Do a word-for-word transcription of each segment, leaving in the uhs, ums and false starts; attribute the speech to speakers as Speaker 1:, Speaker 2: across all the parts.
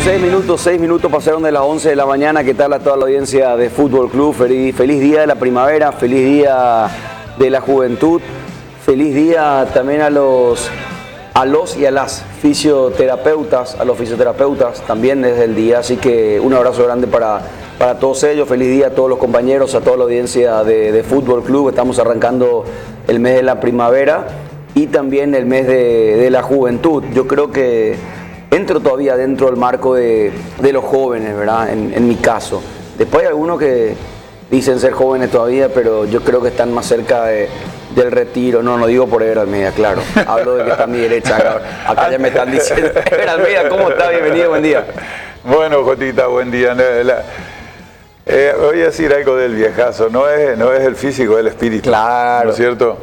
Speaker 1: seis minutos, seis minutos pasaron de las once de la mañana. ¿Qué tal a toda la audiencia de Fútbol Club? Feliz, feliz día de la primavera, feliz día de la juventud, feliz día también a los, a los y a las fisioterapeutas, a los fisioterapeutas también desde el día. Así que un abrazo grande para, para todos ellos, feliz día a todos los compañeros, a toda la audiencia de, de Fútbol Club. Estamos arrancando el mes de la primavera y también el mes de, de la juventud. Yo creo que entro todavía dentro del marco de, de los jóvenes, ¿verdad? En, en mi caso. Después hay algunos que dicen ser jóvenes todavía, pero yo creo que están más cerca de, del retiro. No, no digo por Ever Almeida, claro. Hablo de que está a mi derecha. Acá, acá ya me están diciendo. Ever Almeida, ¿cómo está? Bienvenido, buen día.
Speaker 2: Bueno, Jotita, buen día. La, eh, voy a decir algo del viejazo. No es, no es el físico, es el espíritu.
Speaker 1: Claro.
Speaker 2: ¿No es cierto?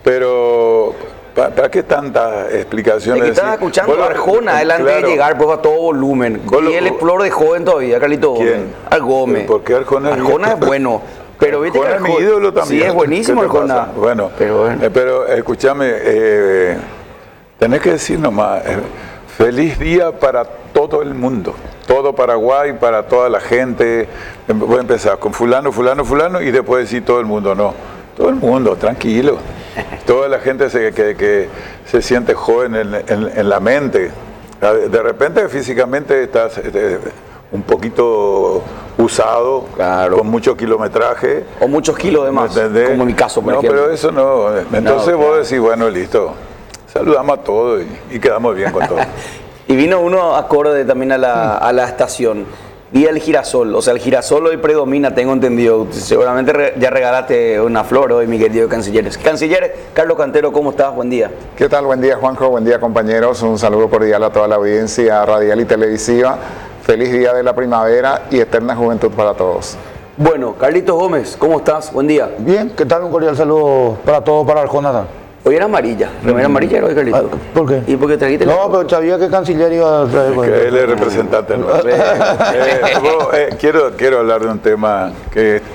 Speaker 2: Pero ¿para, para qué tantas explicaciones?
Speaker 1: Es que estaba escuchando
Speaker 2: Bueno,
Speaker 1: Arjona adelante
Speaker 2: claro.
Speaker 1: de llegar, pues a todo volumen.
Speaker 2: Bueno,
Speaker 1: y él es flor de joven todavía, Carlito Gómez.
Speaker 2: ¿Quién?
Speaker 1: Al Gómez.
Speaker 2: ¿Por qué Arjona?
Speaker 1: Arjona es bueno. Pero viste que
Speaker 2: Arjona es mi
Speaker 1: Arjona-
Speaker 2: ídolo también.
Speaker 1: Sí, es buenísimo
Speaker 2: ¿Qué te
Speaker 1: Arjona.
Speaker 2: pasa? Bueno,
Speaker 1: pero bueno.
Speaker 2: eh, pero escúchame, eh, tenés que decir nomás, eh, feliz día para todo el mundo, todo Paraguay, para toda la gente. Voy a empezar con fulano, fulano, fulano y después decir todo el mundo, no. Todo el mundo, tranquilo. Toda la gente se, que, que se siente joven en, en, en la mente. De repente físicamente estás eh, un poquito usado,
Speaker 1: Claro.
Speaker 2: con mucho kilometraje.
Speaker 1: O muchos kilos de más,
Speaker 2: ¿Entendés?
Speaker 1: como en mi caso, por
Speaker 2: no,
Speaker 1: ejemplo.
Speaker 2: pero eso no. Entonces
Speaker 1: No,
Speaker 2: vos
Speaker 1: claro.
Speaker 2: decís, bueno, listo. Saludamos a todos y, y quedamos bien con todo.
Speaker 1: Y vino uno acorde también a la, a la estación. Día del girasol, o sea, el girasol hoy predomina, tengo entendido. Seguramente re- ya regalaste una flor hoy, mi querido canciller. Canciller Carlos Cantero, ¿cómo estás? Buen día.
Speaker 3: ¿Qué tal? Buen día, Juanjo. Buen día, compañeros. Un saludo cordial a toda la audiencia radial y televisiva. Feliz día de la primavera y eterna juventud para todos.
Speaker 1: Bueno, Carlitos Gómez, ¿cómo estás? Buen día.
Speaker 4: Bien, ¿qué tal? Un cordial saludo para todos, para Arjona.
Speaker 1: Hoy era amarilla, remera amarilla hoy, Carlitos.
Speaker 4: Ah, ¿por qué?
Speaker 1: ¿Y por qué trajiste la-
Speaker 4: No, pero sabía que canciller iba a traer. pues.
Speaker 2: Que él es representante. ¿No? Eh, vos, eh, quiero, quiero hablar de un tema que